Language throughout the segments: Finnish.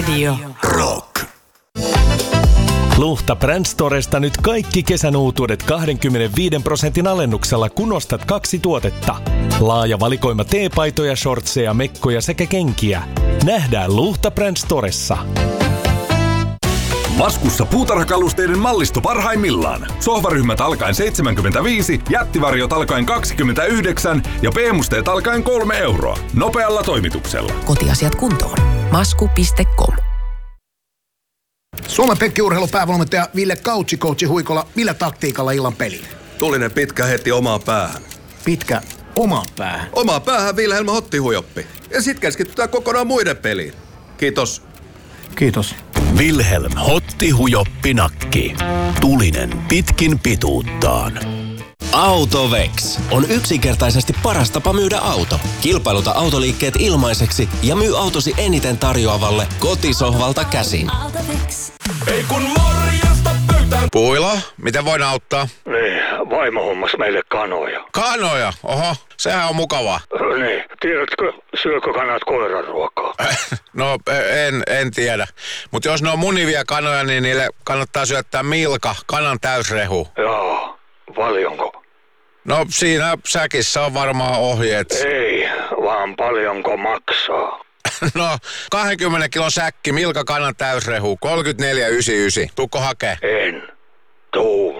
Radio Rock. Luhta Brand Storesta nyt kaikki kesän uutuudet 25% alennuksella, kun ostat 2 tuotetta. Laaja valikoima teepaitoja, shortseja, mekkoja sekä kenkiä. Nähdään Luhta Brand Storessa. Maskussa puutarhakalusteiden mallisto parhaimmillaan. Sohvaryhmät alkaen 75, jättivarjot alkaen 29 ja B-musteet alkaen 3 euroa. Nopealla toimituksella. Kotiasiat kuntoon. Masku.com. Suomen penkkiurheilun päävalmentaja Ville Kautsi coachi Huikola. Millä taktiikalla illan peliin? Tulinen pitkä heti omaan päähän. Pitkä omaan päähän? Omaan päähän Vilhelm Hottihujoppi. Ja sit keskitytään kokonaan muiden peliin. Kiitos. Kiitos. Vilhelm Hottihujoppi-nakki. Tulinen pitkin pituuttaan. Autovex on yksinkertaisesti paras tapa myydä auto. Kilpailuta autoliikkeet ilmaiseksi ja myy autosi eniten tarjoavalle kotisohvalta käsin. Autovex. Ei kun morjesta pöytään. Puila, miten voin auttaa? Niin, vaimo hommas meille kanoja. Kanoja? Oho, sehän on mukavaa. Niin, tiedätkö, syökö kanat koiran ruokaa? No, en tiedä. Mutta jos ne on munivia kanoja, niin niille kannattaa syöttää Milka, kanan täysrehu. Joo, paljonko? No, siinä säkissä on varmaan ohjeet. Ei, vaan paljonko maksaa? No, 20 kilon säkki, Milka kanan täysrehu, 34,99. Tuukko hakee? En. Tuu.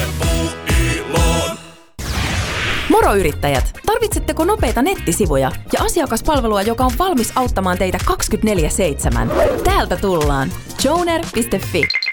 Moro yrittäjät! Tarvitsetteko nopeita nettisivuja ja asiakaspalvelua, joka on valmis auttamaan teitä 24/7? Täältä tullaan. Joner.fi.